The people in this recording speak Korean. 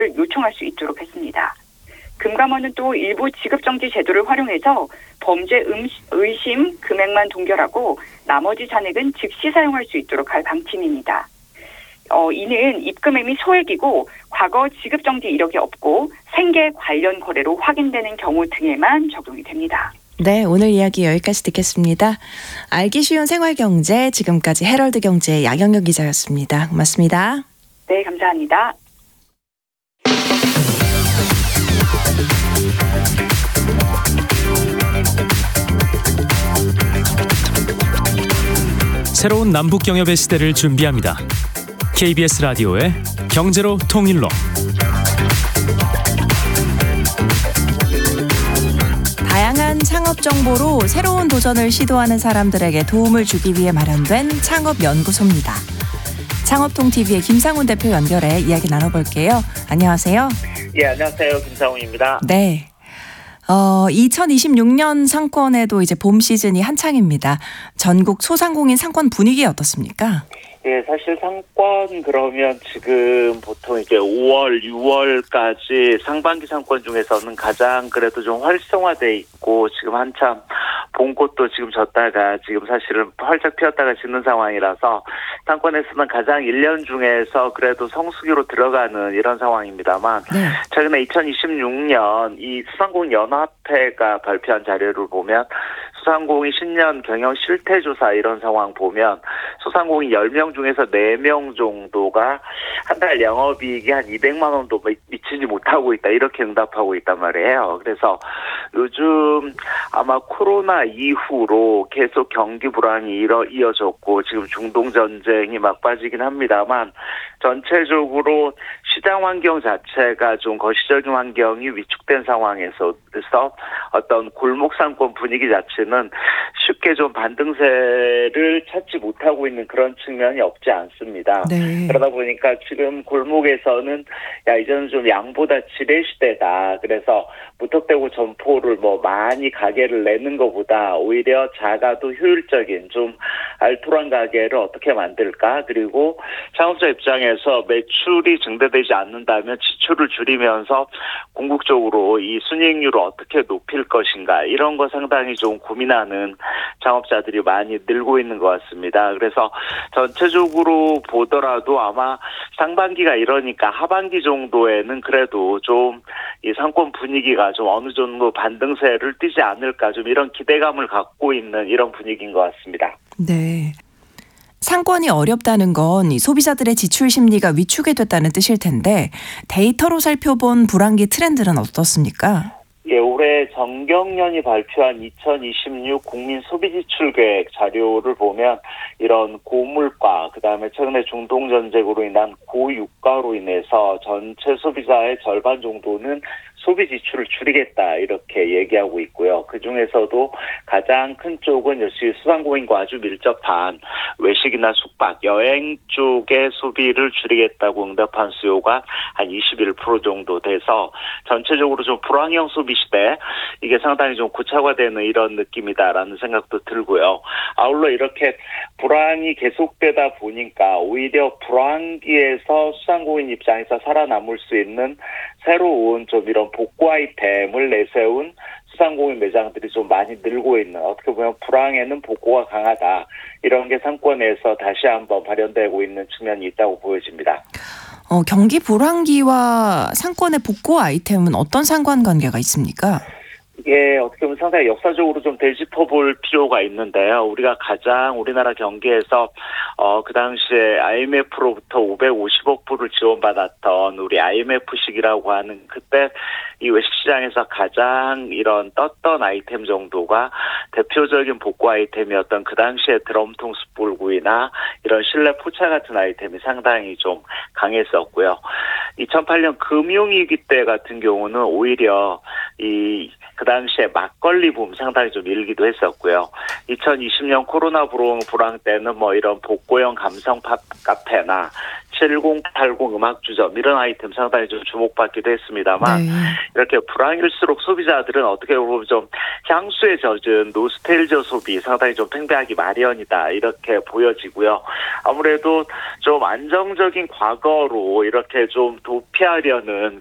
요청할 수 있도록 했습니다. 금감원은 또 일부 지급정지 제도를 활용해서 범죄 의심 금액만 동결하고 나머지 잔액은 즉시 사용할 수 있도록 할 방침입니다. 이는 입금액이 소액이고 과거 지급정지 이력이 없고 생계 관련 거래로 확인되는 경우 등에만 적용이 됩니다. 네, 오늘 이야기 여기까지 듣겠습니다. 알기 쉬운 생활경제, 지금까지 헤럴드경제의 양영혁 기자였습니다. 고맙습니다. 네, 감사합니다. 새로운 남북경협의 시대를 준비합니다. KBS 라디오의 경제로 통일로. 다양한 창업 정보로 새로운 도전을 시도하는 사람들에게 도움을 주기 위해 마련된 창업연구소입니다. 창업통TV의 김상훈 대표 연결해 이야기 나눠볼게요. 안녕하세요. 예, 안녕하세요. 김상훈입니다. 네. 2026년 상권에도 이제 봄 시즌이 한창입니다. 전국 소상공인 상권 분위기 어떻습니까? 예, 사실 상권 그러면 지금 보통 이제 5월, 6월까지 상반기 상권 중에서는 가장 그래도 좀 활성화돼 있고 지금 한참 봄꽃도 지금 졌다가 지금 사실은 활짝 피었다가 지는 상황이라서 상권에서는 가장 1년 중에서 그래도 성수기로 들어가는 이런 상황입니다만 네. 최근에 2026년 이 소상공인 연합회가 발표한 자료를 보면 소상공인 신년 경영 실태조사 이런 상황 보면 소상공인 10명 중에서 4명 정도가 한 달 영업이익이 한 200만 원도 미치지 못하고 있다 이렇게 응답하고 있단 말이에요. 그래서 요즘 아마 코로나 이후로 계속 경기 불황이 이어졌고 지금 중동 전쟁이 막빠지긴 합니다만 전체적으로 시장 환경 자체가 좀 거시적인 환경이 위축된 상황에서 어떤 골목 상권 분위기 자체는 쉽게 좀 반등세를 찾지 못하고 있는 그런 측면이 없지 않습니다. 네. 그러다 보니까 지금 골목에서는 이제는 좀 양보다 질의 시대다. 그래서 무턱대고 점포를 많이 가게를 내는 것보다 오히려 작아도 효율적인 좀 알토란 가게를 어떻게 만들까? 그리고 창업자 입장에서 매출이 증대되지 않는다면 지출을 줄이면서 궁극적으로 이 순이익률을 어떻게 높일 것인가 이런 거 상당히 좀 고민하는 창업자들이 많이 늘고 있는 것 같습니다. 그래서 전체적으로 보더라도 아마 상반기가 이러니까 하반기 정도에는 그래도 좀 이 상권 분위기가 좀 어느 정도 반등세를 띠지 않을까 좀 이런 기대감을 갖고 있는 이런 분위기인 것 같습니다. 네. 상권이 어렵다는 건 이 소비자들의 지출 심리가 위축이 됐다는 뜻일 텐데 데이터로 살펴본 불황기 트렌드는 어떻습니까? 예, 올해 정경련이 발표한 2026 국민 소비지출 계획 자료를 보면 이런 고물가, 그다음에 최근에 중동 전쟁으로 인한 고유가로 인해서 전체 소비자의 절반 정도는 소비 지출을 줄이겠다 이렇게 얘기하고 있고요. 그중에서도 가장 큰 쪽은 역시 소상공인과 아주 밀접한 외식이나 숙박, 여행 쪽의 소비를 줄이겠다고 응답한 수요가 한 21% 정도 돼서 전체적으로 좀 불황형 소비 시대 이게 상당히 좀 고착화되는 이런 느낌이다라는 생각도 들고요. 아울러 이렇게 불황이 계속되다 보니까 오히려 불황기에서 소상공인 입장에서 살아남을 수 있는 새로운 좀 이런 복구 아이템을 내세운 소상공인 매장들이 좀 많이 늘고 있는, 어떻게 보면 불황에는 복구가 강하다 이런 게 상권에서 다시 한번 발현되고 있는 측면이 있다고 보여집니다. 경기 불황기와 상권의 복구 아이템은 어떤 상관관계가 있습니까? 이게 어떻게 보면 상당히 역사적으로 좀 되짚어볼 필요가 있는데요. 우리가 가장 우리나라 경기에서 그 당시에 IMF로부터 550억 불을 지원받았던 우리 IMF식이라고 하는 그때 이 외식시장에서 가장 이런 떴던 아이템 정도가 대표적인 복구 아이템이었던 그 당시에 드럼통 숯불구이나 이런 실내 포차 같은 아이템이 상당히 좀 강했었고요. 2008년 금융위기 때 같은 경우는 오히려 그 당시에 막걸리 붐 상당히 좀 일기도 했었고요. 2020년 코로나 불황 때는 뭐 이런 복고형 감성 팝 카페나 7080 음악 주점 이런 아이템 상당히 좀 주목받기도 했습니다만 네. 이렇게 불황일수록 소비자들은 어떻게 보면 좀 향수에 젖은 노스텔지아 소비 상당히 좀 팽배하기 마련이다 이렇게 보여지고요. 아무래도 좀 안정적인 과거로 이렇게 좀 도피하려는